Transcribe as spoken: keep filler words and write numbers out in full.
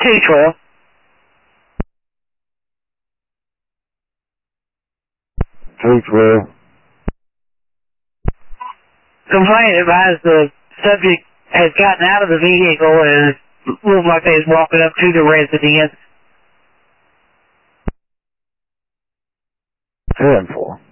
two twelve. two twelve. Complaint advised the subject has gotten out of the vehicle and looked like they was walking up to the residence. ten four.